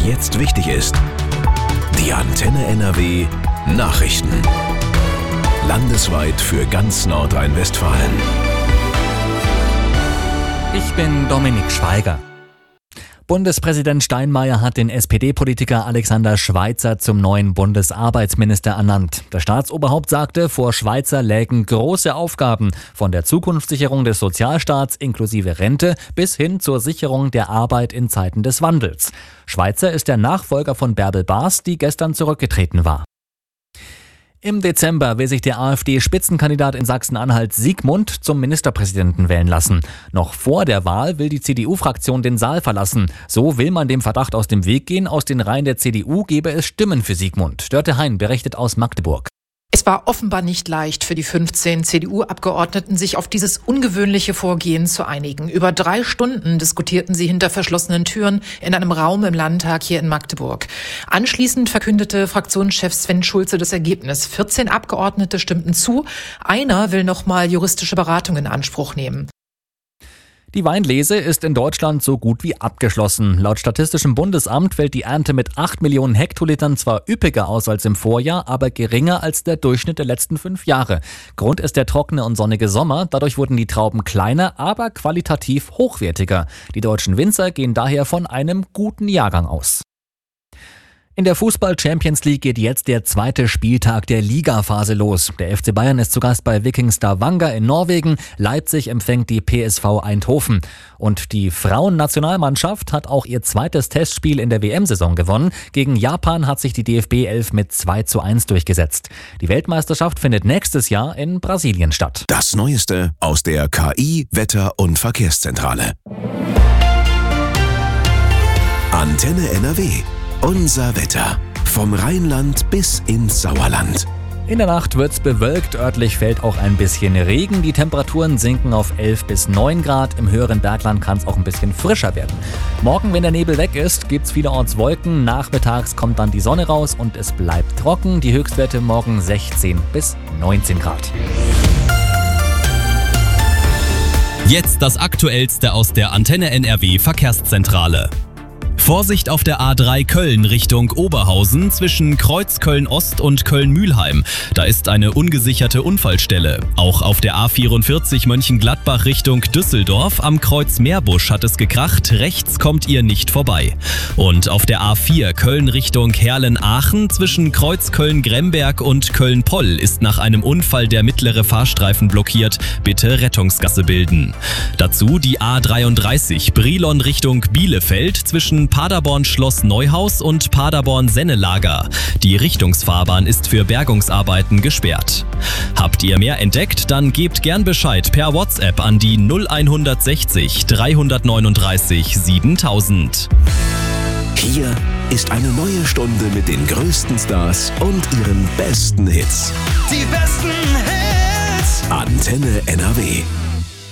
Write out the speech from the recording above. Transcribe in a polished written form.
jetzt wichtig ist. Die Antenne NRW Nachrichten. Landesweit für ganz Nordrhein-Westfalen. Ich bin Dominik Schweiger. Bundespräsident Steinmeier hat den SPD-Politiker Alexander Schweitzer zum neuen Bundesarbeitsminister ernannt. Das Staatsoberhaupt sagte, vor Schweitzer lägen große Aufgaben, von der Zukunftssicherung des Sozialstaats inklusive Rente bis hin zur Sicherung der Arbeit in Zeiten des Wandels. Schweitzer ist der Nachfolger von Bärbel Baas, die gestern zurückgetreten war. Im Dezember will sich der AfD-Spitzenkandidat in Sachsen-Anhalt Siegmund zum Ministerpräsidenten wählen lassen. Noch vor der Wahl will die CDU-Fraktion den Saal verlassen. So will man dem Verdacht aus dem Weg gehen, aus den Reihen der CDU gebe es Stimmen für Siegmund. Dörte Hein berichtet aus Magdeburg. Es war offenbar nicht leicht für die 15 CDU-Abgeordneten, sich auf dieses ungewöhnliche Vorgehen zu einigen. Über 3 Stunden diskutierten sie hinter verschlossenen Türen in einem Raum im Landtag hier in Magdeburg. Anschließend verkündete Fraktionschef Sven Schulze das Ergebnis. 14 Abgeordnete stimmten zu. Einer will nochmal juristische Beratung in Anspruch nehmen. Die Weinlese ist in Deutschland so gut wie abgeschlossen. Laut Statistischem Bundesamt fällt die Ernte mit 8 Millionen Hektolitern zwar üppiger aus als im Vorjahr, aber geringer als der Durchschnitt der letzten 5 Jahre. Grund ist der trockene und sonnige Sommer. Dadurch wurden die Trauben kleiner, aber qualitativ hochwertiger. Die deutschen Winzer gehen daher von einem guten Jahrgang aus. In der Fußball-Champions League geht jetzt der 2. Spieltag der Ligaphase los. Der FC Bayern ist zu Gast bei Viking Stavanger in Norwegen. Leipzig empfängt die PSV Eindhoven. Und die Frauennationalmannschaft hat auch ihr 2. Testspiel in der WM-Saison gewonnen. Gegen Japan hat sich die DFB 11 mit 2:1 durchgesetzt. Die Weltmeisterschaft findet nächstes Jahr in Brasilien statt. Das Neueste aus der KI, Wetter- und Verkehrszentrale. Antenne NRW. Unser Wetter. Vom Rheinland bis ins Sauerland. In der Nacht wird's bewölkt, örtlich fällt auch ein bisschen Regen. Die Temperaturen sinken auf 11 bis 9 Grad. Im höheren Bergland kann es auch ein bisschen frischer werden. Morgen, wenn der Nebel weg ist, gibt's vielerorts Wolken. Nachmittags kommt dann die Sonne raus und es bleibt trocken. Die Höchstwerte morgen 16 bis 19 Grad. Jetzt das Aktuellste aus der Antenne NRW Verkehrszentrale. Vorsicht auf der A3 Köln Richtung Oberhausen zwischen Kreuz Köln-Ost und Köln-Mühlheim. Da ist eine ungesicherte Unfallstelle. Auch auf der A44 Mönchengladbach Richtung Düsseldorf am Kreuz Meerbusch hat es gekracht. Rechts kommt ihr nicht vorbei. Und auf der A4 Köln Richtung Herlen-Aachen zwischen Kreuz Köln-Gremberg und Köln-Poll ist nach einem Unfall der mittlere Fahrstreifen blockiert. Bitte Rettungsgasse bilden. Dazu die A33 Brilon Richtung Bielefeld zwischen Paderborn-Schloss Neuhaus und Paderborn-Sennelager. Die Richtungsfahrbahn ist für Bergungsarbeiten gesperrt. Habt ihr mehr entdeckt? Dann gebt gern Bescheid per WhatsApp an die 0160 339 7000. Hier ist eine neue Stunde mit den größten Stars und ihren besten Hits. Die besten Hits. Antenne NRW.